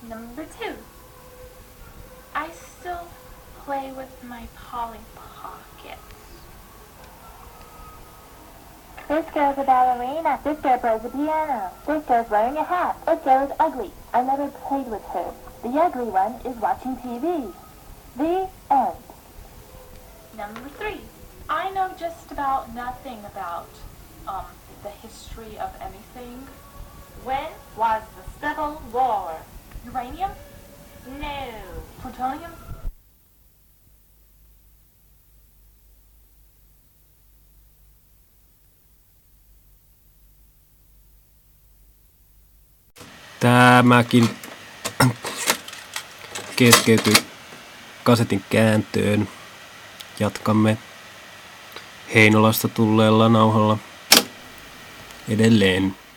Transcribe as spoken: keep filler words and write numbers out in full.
Number two. I still play with my Polly Pockets. This girl's a ballerina. This girl plays the piano. This girl's wearing a hat. This girl is ugly. I never played with her. The ugly one is watching T V. The end. Number three. I know just about nothing about, um, the history of anything. When was the Civil War? Uranium? No. Plutonium? Tämäkin keskeytyi kasetin kääntöön. Jatkamme Heinolasta tulleella nauhalla edelleen.